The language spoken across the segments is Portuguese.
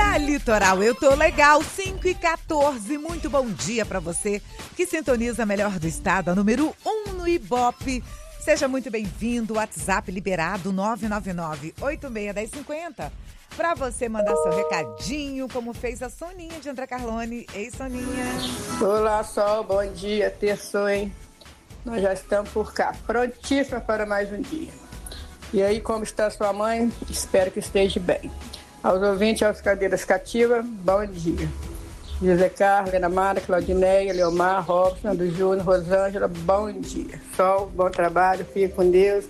Na Litoral eu tô legal, 5h14, muito bom dia pra você que sintoniza a melhor do estado, a número 1 no Ibope. Seja muito bem-vindo, WhatsApp liberado 999-861050. Pra você mandar seu recadinho, como fez a Soninha de André Carlone. Ei, Soninha. Olá, Sol, bom dia, terçou, hein? Nós já estamos por cá, prontíssima para mais um dia. E aí, como está sua mãe? Espero que esteja bem. Aos ouvintes, aos cadeiras cativas, bom dia. José Carlos, Ana Mara, Claudineia, Leomar, Robson, do Júnior, Rosângela, bom dia. Sol, bom trabalho, fique com Deus.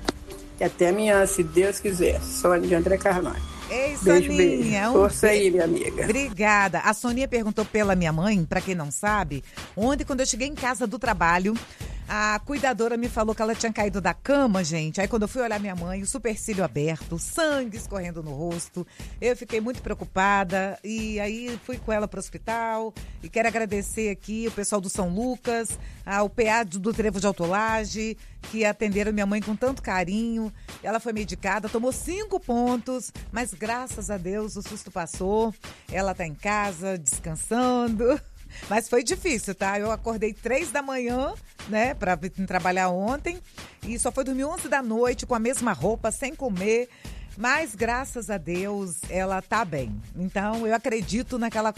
E até amanhã, se Deus quiser. Sônia de André Carvalho. Ei, beijo, Soninha. beijo. Força aí, minha amiga. Obrigada. A Soninha perguntou pela minha mãe, pra quem não sabe, ontem quando eu cheguei em casa do trabalho, a cuidadora me falou que ela tinha caído da cama, gente. Aí quando eu fui olhar minha mãe, o supercílio aberto, sangue escorrendo no rosto. Eu fiquei muito preocupada e aí fui com ela pro hospital. E quero agradecer aqui o pessoal do São Lucas, o PA do Trevo de Autolage, que atenderam minha mãe com tanto carinho. Ela foi medicada, tomou 5 pontos, mas graças a Deus o susto passou. Ela tá em casa, descansando. Mas foi difícil, tá? Eu acordei 3 da manhã, né, pra trabalhar ontem. E só foi dormir 11 da noite com a mesma roupa, sem comer. Mas, graças a Deus, ela tá bem. Então, eu acredito naquela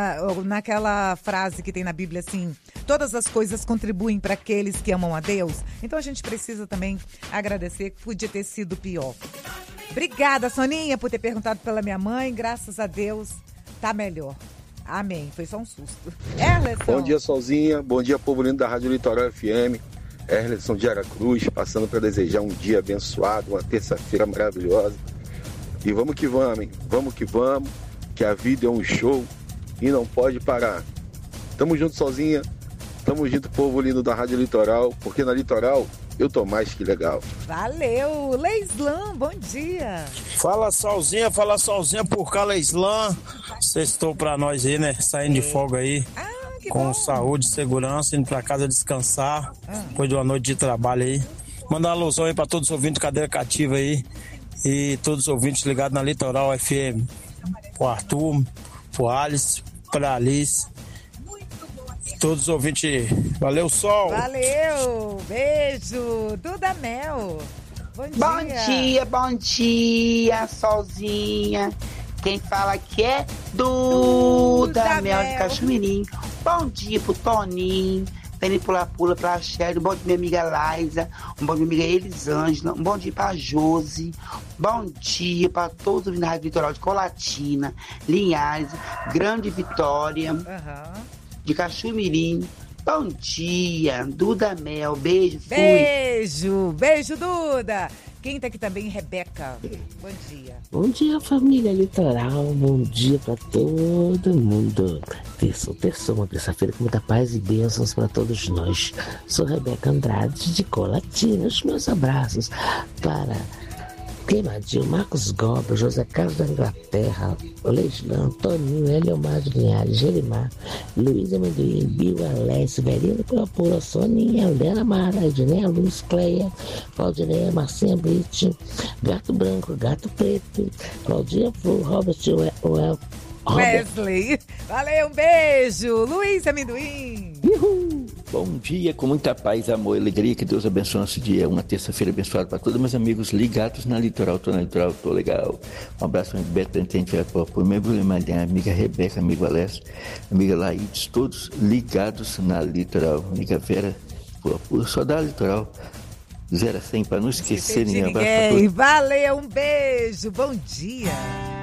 frase que tem na Bíblia, assim, todas as coisas contribuem para aqueles que amam a Deus. Então, a gente precisa também agradecer, que podia ter sido pior. Obrigada, Soninha, por ter perguntado pela minha mãe. Graças a Deus, tá melhor. Amém. Foi só um susto. Erlerson. Bom dia, Solzinha. Bom dia, povo lindo da Rádio Litoral FM. Erlerson de Aracruz, passando para desejar um dia abençoado, uma terça-feira maravilhosa. E vamos que vamos, hein? Vamos que a vida é um show e não pode parar. Tamo junto, Solzinha. Tamo junto, povo lindo da Rádio Litoral, porque na Litoral eu tô mais que legal. Valeu! Leislan, bom dia! Fala Solzinha por cá, Leislan. Sextou pra nós aí, né? Saindo de folga aí. Com bom. Saúde, segurança, indo pra casa descansar. Depois de uma noite de trabalho aí. Mandar uma alusão aí pra todos os ouvintes de cadeira cativa aí. E todos os ouvintes ligados na Litoral FM. Pro Arthur, pro Alice, pra Alice. Todos os ouvintes. Valeu, Sol. Valeu. Beijo. Duda Mel. Bom dia, Solzinha. Quem fala aqui é Duda Mel de Cachoeirinho. Bom dia pro Toninho. Pula pra Sherry. Um bom dia, minha amiga Laisa. Um bom dia, minha amiga Elisângela. Um bom dia pra Josi. Bom dia pra todos os Rádio Litoral de Colatina, Linhares, Grande Vitória, de Cachoeirinho. Bom dia, Duda Mel. Beijo, fui. Beijo, Duda. Quem tá aqui também? Rebeca. Bom dia. Bom dia, família Litoral. Bom dia pra todo mundo. Terça, uma terça-feira com muita paz e bênçãos pra todos nós. Sou Rebeca Andrade de Colatina. Os meus abraços para Queimadinho, Marcos Goba, José Carlos da Inglaterra, Leislan, Toninho, Eliomar de Linhares, Gerimar, Luiz Amendoim, Bill, Alessio, Verino Pura, Soninha, Helena Mara, Edneia Luz, Cleia, Claudineia, Marcinha Brite, Gato Branco, Gato Preto, Claudinha Flor, Robert Wesley. Valeu, um beijo. Luiz Amendoim. Uhul. Bom dia, com muita paz, amor e alegria. Que Deus abençoe nosso dia. Uma terça-feira abençoada para todos meus amigos ligados na Litoral. Tô na Litoral, tô legal. Um abraço, amigo Beto, Entende, por meu minha amiga Rebeca, amigo Alessio, amiga Laídes, todos ligados na Litoral. Amiga Vera, só dá Litoral. 0 a 100 para não esquecer ninguém. Valeu, um beijo, bom dia.